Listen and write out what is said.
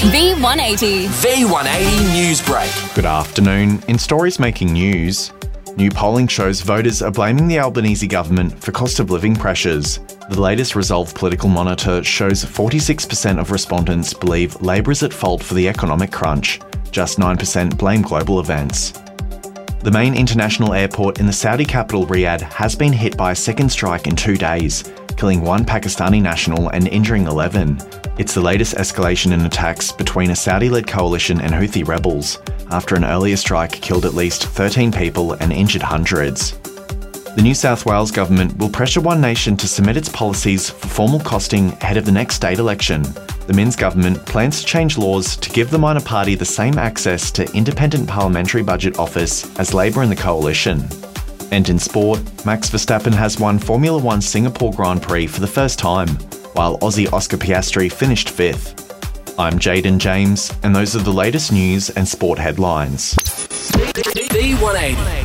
V180. V180 News Break. Good afternoon. In stories making news, new polling shows voters are blaming the Albanese government for cost of living pressures. The latest Resolve Political Monitor shows 46% of respondents believe Labor is at fault for the economic crunch. Just 9% blame global events. The main international airport in the Saudi capital Riyadh has been hit by a second strike in 2 days, killing one Pakistani national and injuring 11. It's the latest escalation in attacks between a Saudi-led coalition and Houthi rebels, after an earlier strike killed at least 13 people and injured hundreds. The New South Wales government will pressure One Nation to submit its policies for formal costing ahead of the next state election. The Minns government plans to change laws to give the minor party the same access to independent parliamentary budget office as Labor and the coalition. And in sport, Max Verstappen has won Formula One Singapore Grand Prix for the first time, while Aussie Oscar Piastri finished 5th. I'm Jaden James, and those are the latest news and sport headlines. V180.